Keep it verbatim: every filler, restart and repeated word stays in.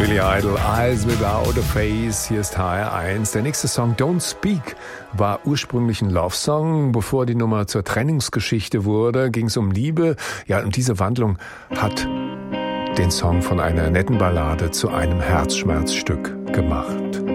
Billy Idol, Eyes Without a Face, hier ist H R eins. Der nächste Song, Don't Speak, war ursprünglich ein Love-Song. Bevor die Nummer zur Trennungsgeschichte wurde, ging es um Liebe. Ja, und diese Wandlung hat den Song von einer netten Ballade zu einem Herzschmerzstück gemacht.